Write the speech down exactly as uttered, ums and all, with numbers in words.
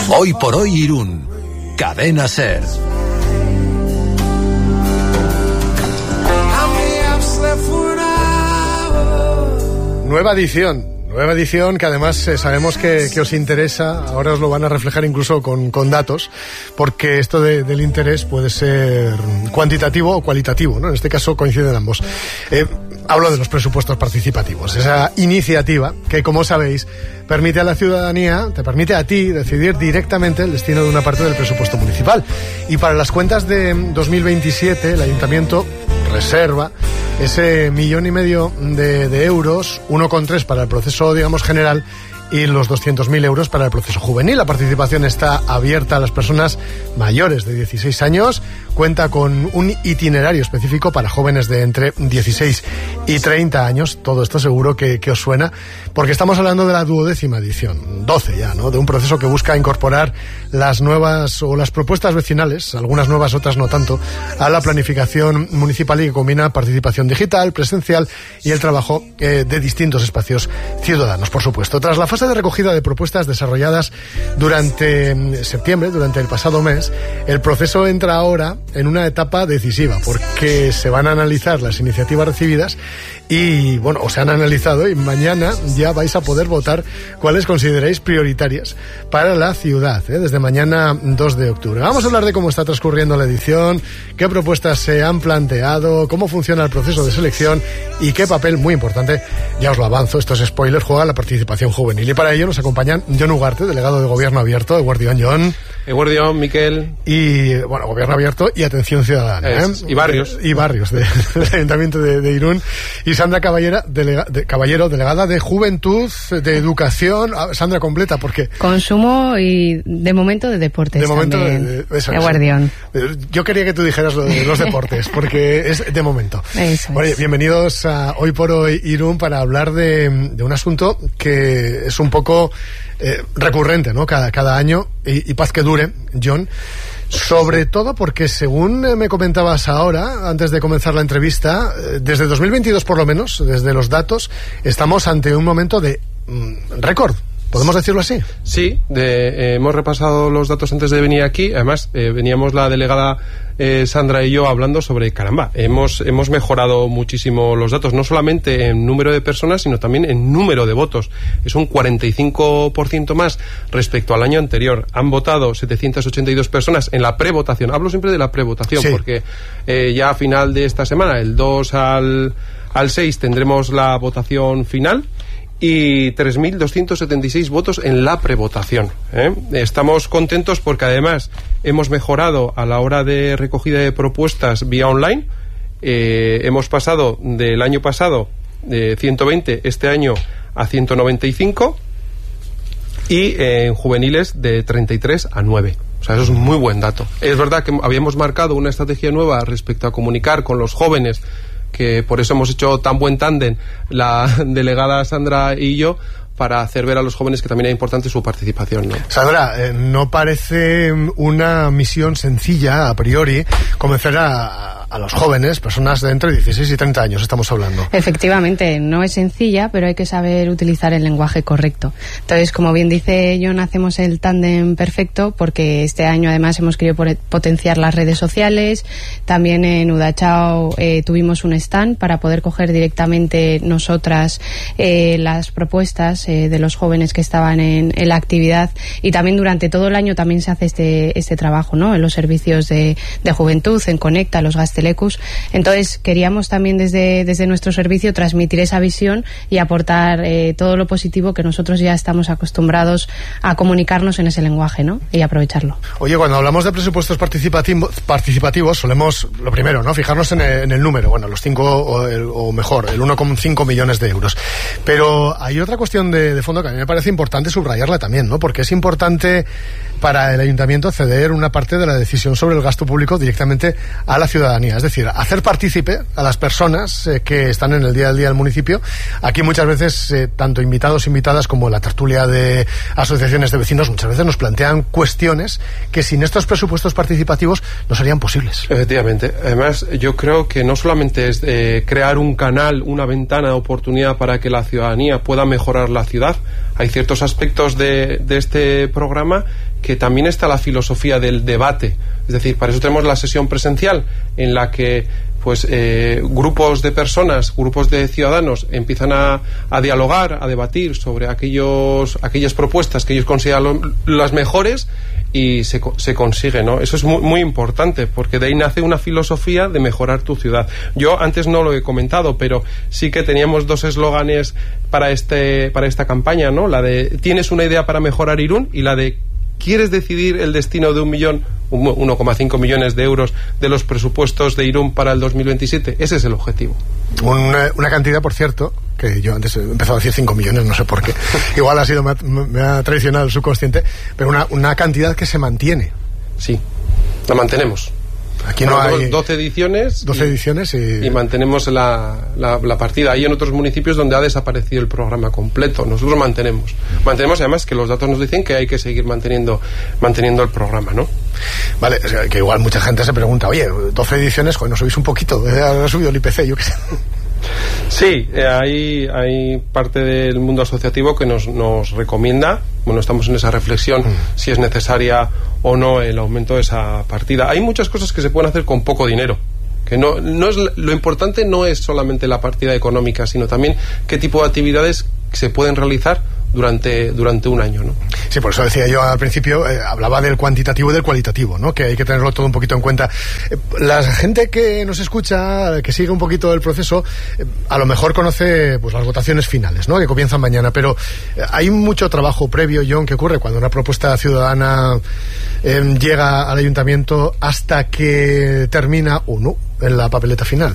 Hoy por hoy Irún, Cadena SER. Nueva edición, nueva edición que además eh, sabemos que, que os interesa, ahora os lo van a reflejar incluso con, con datos, porque esto de, del interés puede ser cuantitativo o cualitativo, ¿no? En este caso coinciden ambos. Eh, hablo de los presupuestos participativos, esa iniciativa que, como sabéis, permite a la ciudadanía, te permite a ti decidir directamente el destino de una parte del presupuesto municipal. Y para las cuentas de dos mil veintisiete, el Ayuntamiento reserva ese millón y medio de, de euros, uno coma tres para el proceso, digamos, general, y los doscientos mil euros para el proceso juvenil. La participación está abierta a las personas mayores de dieciséis años, cuenta con un itinerario específico para jóvenes de entre dieciséis y treinta años, todo esto seguro que, que os suena, porque estamos hablando de la duodécima edición, doce ya, ¿no? De un proceso que busca incorporar las nuevas o las propuestas vecinales, algunas nuevas, otras no tanto, a la planificación municipal y que combina participación digital, presencial y el trabajo eh, de distintos espacios ciudadanos, por supuesto. Tras la fase de recogida de propuestas desarrolladas durante septiembre, durante el pasado mes, el proceso entra ahora en una etapa decisiva, porque se van a analizar las iniciativas recibidas y, bueno, o se han analizado, y mañana ya vais a poder votar cuáles consideráis prioritarias para la ciudad, ¿eh? Desde mañana dos de octubre. Vamos a hablar de cómo está transcurriendo la edición, qué propuestas se han planteado, cómo funciona el proceso de selección y qué papel, muy importante, ya os lo avanzo, esto es spoiler, juega la participación juvenil. Y para ello nos acompañan Jon Ugarte, delegado de Gobierno Abierto. Eguardión, Jon. Eguardión, Miquel. Y, bueno, Gobierno Abierto y Atención Ciudadana. Es, ¿eh? Y Barrios. Y Barrios de, del Ayuntamiento de, de Irún. Y Sandra Caballera, delega, de, Caballero, delegada de Juventud, de Educación. Sandra, completa, porque... Consumo y, de momento, de deportes. De momento, también. de, de, eso, Eguardión. Yo quería que tú dijeras lo de los deportes, porque es de momento. Eso Oye, es. bienvenidos a Hoy por Hoy Irún para hablar de, de un asunto que es un poco eh, recurrente, ¿no? Cada, cada año, y, y paz que dure, Jon. Sobre todo porque, según me comentabas ahora, antes de comenzar la entrevista, desde dos mil veintidós por lo menos, desde los datos, estamos ante un momento de mmm, récord. ¿Podemos decirlo así? Sí, de, eh, hemos repasado los datos antes de venir aquí. Además, eh, veníamos la delegada eh, Sandra y yo hablando sobre, caramba, hemos, hemos mejorado muchísimo los datos, no solamente en número de personas, sino también en número de votos. Es un cuarenta y cinco por ciento más respecto al año anterior. Han votado setecientas ochenta y dos personas en la prevotación. Hablo siempre de la prevotación, sí, porque eh, ya a final de esta semana, el dos al, al seis, tendremos la votación final. Y tres mil doscientos setenta y seis votos en la prevotación, ¿eh? Estamos contentos porque además hemos mejorado a la hora de recogida de propuestas vía online. Eh, hemos pasado del año pasado de ciento veinte este año a ciento noventa y cinco, y eh, en juveniles de treinta y tres a nueve. O sea, eso es un muy buen dato. Es verdad que habíamos marcado una estrategia nueva respecto a comunicar con los jóvenes, que por eso hemos hecho tan buen tándem la delegada Sandra y yo, para hacer ver a los jóvenes que también es importante su participación, ¿no? Sandra, eh, no parece una misión sencilla a priori convencer a, a los jóvenes, personas de entre dieciséis y treinta años, estamos hablando. Efectivamente, no es sencilla, pero hay que saber utilizar el lenguaje correcto. Entonces, como bien dice Jon, hacemos el tándem perfecto, porque este año además hemos querido potenciar las redes sociales. También en Udachao eh, tuvimos un stand para poder coger directamente nosotras eh, las propuestas de los jóvenes que estaban en, en la actividad, y también durante todo el año también se hace este este trabajo, ¿no? En los servicios de, de juventud, en Conecta, los Gastelecus. Entonces queríamos también desde, desde nuestro servicio transmitir esa visión y aportar eh, todo lo positivo que nosotros ya estamos acostumbrados a comunicarnos en ese lenguaje, ¿no? Y aprovecharlo. Oye, cuando hablamos de presupuestos participativos, participativos solemos, lo primero, ¿no? Fijarnos en el, en el número, bueno, los cinco o, el, o mejor, el uno coma cinco millones de euros. Pero hay otra cuestión de De, de fondo que a mí me parece importante subrayarla también, ¿no? Porque es importante para el ayuntamiento ceder una parte de la decisión sobre el gasto público directamente a la ciudadanía, es decir, hacer partícipe a las personas eh, que están en el día a día del municipio. Aquí muchas veces, eh, tanto invitados, invitadas, como la tertulia de asociaciones de vecinos, muchas veces nos plantean cuestiones que sin estos presupuestos participativos no serían posibles. Efectivamente. Además, yo creo que no solamente es eh, crear un canal, una ventana de oportunidad para que la ciudadanía pueda mejorar la ciudad. Hay ciertos aspectos de, de este programa que también está la filosofía del debate. Es decir, para eso tenemos la sesión presencial en la que pues eh, grupos de personas, grupos de ciudadanos empiezan a, a dialogar, a debatir sobre aquellos aquellas propuestas que ellos consideran lo, las mejores y se, se consigue, ¿no? Eso es muy, muy importante, porque de ahí nace una filosofía de mejorar tu ciudad. Yo antes no lo he comentado, pero sí que teníamos dos eslóganes para este para esta campaña, ¿no? La de ¿tienes una idea para mejorar Irún? Y la de ¿quieres decidir el destino de un millón, uno coma cinco millones de euros de los presupuestos de Irún para el dos mil veintisiete? Ese es el objetivo. Una, una cantidad, por cierto, que yo antes he empezado a decir cinco millones, no sé por qué. Igual ha sido, me ha, me ha traicionado el subconsciente, pero una, una cantidad que se mantiene. Sí, la mantenemos. Aquí no bueno, hay doce ediciones doce y, ediciones y... y mantenemos la, la, la partida. Hay en otros municipios donde ha desaparecido el programa completo. Nosotros mantenemos. Mantenemos, además, que los datos nos dicen que hay que seguir manteniendo manteniendo el programa, ¿no? Vale, que igual mucha gente se pregunta, oye, doce ediciones, joder, ¿no subís un poquito? Ha subido el I P C, yo qué sé. Sí, eh, hay, hay parte del mundo asociativo que nos, nos recomienda, bueno, estamos en esa reflexión, mm. si es necesaria o no el aumento de esa partida. Hay muchas cosas que se pueden hacer con poco dinero, que no, no es, lo importante no es solamente la partida económica, sino también qué tipo de actividades se pueden realizar durante durante un año, ¿no? Sí, por eso decía yo al principio, eh, hablaba del cuantitativo y del cualitativo, ¿no? Que hay que tenerlo todo un poquito en cuenta. Eh, la gente que nos escucha, que sigue un poquito el proceso, eh, a lo mejor conoce pues las votaciones finales, ¿no? Que comienzan mañana, pero eh, hay mucho trabajo previo, John, que ocurre cuando una propuesta ciudadana eh, llega al ayuntamiento hasta que termina o no en la papeleta final.